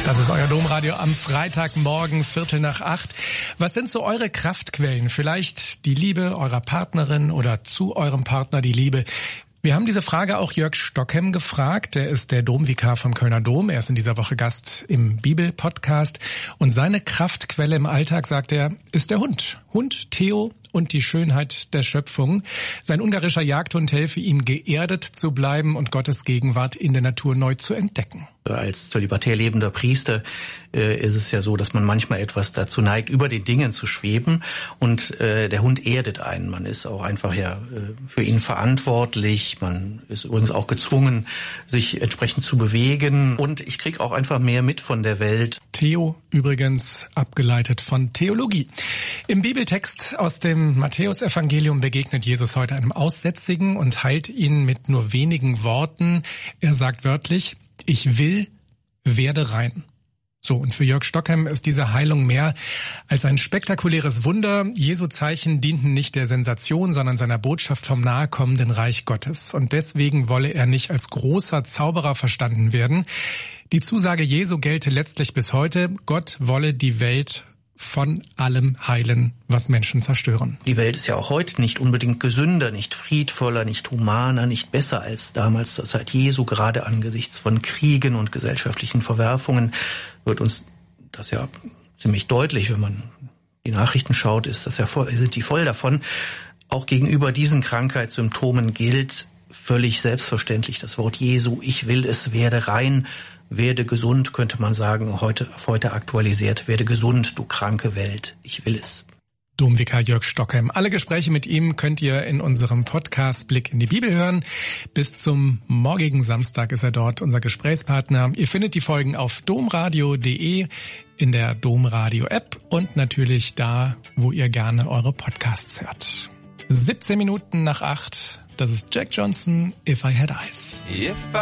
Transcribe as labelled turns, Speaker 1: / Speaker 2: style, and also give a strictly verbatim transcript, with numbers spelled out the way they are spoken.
Speaker 1: Das ist euer Domradio am Freitagmorgen, Viertel nach acht. Was sind so eure Kraftquellen? Vielleicht die Liebe eurer Partnerin oder zu eurem Partner die Liebe. Wir haben diese Frage auch Jörg Stockhem gefragt. Er ist der Domvikar vom Kölner Dom. Er ist in dieser Woche Gast im Bibel-Podcast. Und seine Kraftquelle im Alltag, sagt er, ist der Hund. Hund Theo und die Schönheit der Schöpfung. Sein ungarischer Jagdhund helfe ihm, geerdet zu bleiben und Gottes Gegenwart in der Natur neu zu entdecken.
Speaker 2: Als zölibatär lebender Priester äh, ist es ja so, dass man manchmal etwas dazu neigt, über den Dingen zu schweben. Und äh, der Hund erdet einen. Man ist auch einfach ja äh, für ihn verantwortlich. Man ist übrigens auch gezwungen, sich entsprechend zu bewegen. Und ich kriege auch einfach mehr mit von der Welt.
Speaker 1: Theo, übrigens abgeleitet von Theologie. Im Bibeltext aus dem Matthäusevangelium begegnet Jesus heute einem Aussätzigen und heilt ihn mit nur wenigen Worten. Er sagt wörtlich: Ich will, werde rein. So, und für Jörg Stockhem ist diese Heilung mehr als ein spektakuläres Wunder. Jesu Zeichen dienten nicht der Sensation, sondern seiner Botschaft vom nahekommenden Reich Gottes. Und deswegen wolle er nicht als großer Zauberer verstanden werden. Die Zusage Jesu gelte letztlich bis heute: Gott wolle die Welt von allem heilen, was Menschen zerstören.
Speaker 2: Die Welt ist ja auch heute nicht unbedingt gesünder, nicht friedvoller, nicht humaner, nicht besser als damals zur Zeit Jesu. Gerade angesichts von Kriegen und gesellschaftlichen Verwerfungen wird uns das ja ziemlich deutlich, wenn man die Nachrichten schaut, ist das ja voll, sind die voll davon. Auch gegenüber diesen Krankheitssymptomen gilt völlig selbstverständlich das Wort Jesu: Ich will es, werde rein. Werde gesund, könnte man sagen, heute auf heute aktualisiert. Werde gesund, du kranke Welt. Ich will es.
Speaker 1: Domvikar Jörg Stockhem. Alle Gespräche mit ihm könnt ihr in unserem Podcast Blick in die Bibel hören. Bis zum morgigen Samstag ist er dort unser Gesprächspartner. Ihr findet die Folgen auf domradio punkt de, in der Domradio-App und natürlich da, wo ihr gerne eure Podcasts hört. siebzehn Minuten nach acht. Das ist Jack Johnson, If I Had Eyes. If